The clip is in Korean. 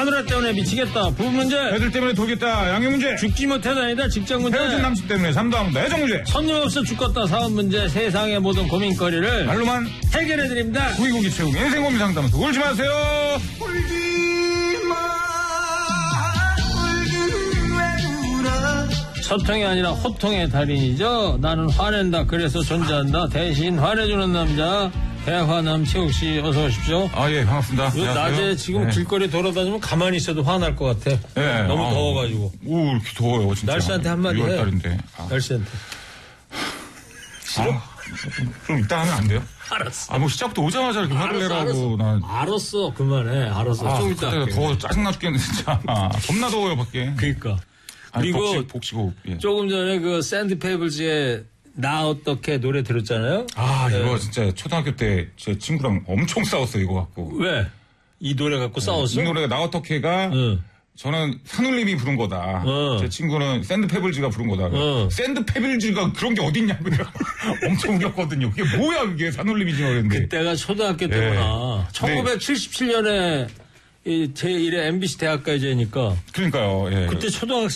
마누라 때문에 미치겠다. 부부 문제. 애들 때문에 돌겠다. 양육 문제. 죽지 못해 다니다. 직장 문제. 헤어진 남친 때문에 잠도 안 온다. 애정 문제. 손님 없어 죽겠다. 사업 문제. 세상의 모든 고민거리를 말로만 해결해드립니다. 구이고기 채우기 인생 고민 상담소 울지 마세요. 소통이 아니라 호통의 달인이죠. 나는 화낸다. 그래서 존재한다. 대신 화내주는 남자 대화남 최욱씨 어서 오십시오. 예, 반갑습니다. 낮에 지금 길거리 돌아다니면 가만히 있어도 화날 것 같아. 네. 너무 더워가지고. 오, 이렇게 더워요, 진짜. 날씨한테 한마디 해. 6월달인데. 날씨한테. 싫어? 그럼 이따 하면 안 돼요? 알았어. 뭐 시작부터 오자마자 이렇게 화를 내라고. 알았어. 그만해. 알았어. 좀 이따 할게. 더워 짜증나 죽겠는데, 진짜. 겁나 더워요, 밖에. 그니까. 그리고 복시고. 예. 조금 전에 그 샌드페이블즈의 나 어떻게 노래 들었잖아요. 이거 진짜 초등학교 때 제 친구랑 엄청 싸웠어요, 이거 갖고. 왜? 이 노래 갖고 싸웠어? 이 노래가 나 어떻게가 저는 산울림이 부른 거다. 제 친구는 샌드페블즈가 부른 거다. 샌드페블즈가 그런 게 어딨냐고 엄청 웃겼거든요. 그게 뭐야, 그게 산울림이지 그랬는데. 그때가 초등학교 때구나. 1977년에 제1회 MBC 대학가요제니까. 그러니까요. 예. 그때 초등학생